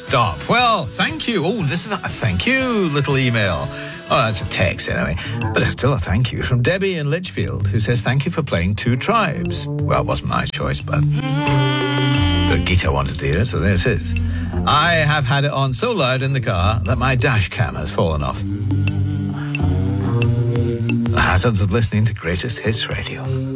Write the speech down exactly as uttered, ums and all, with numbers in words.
stop. Well, thank you. Oh, this is a thank you little email. Oh, that's a text anyway. But it's still a thank you from Debbie in Lichfield, who says, thank you for playing Two Tribes. Well, it wasn't my choice, but Gita wanted to hear it, so there it is. I have had it on so loud in the car that my dash cam has fallen off. The hazards of listening to Greatest Hits Radio.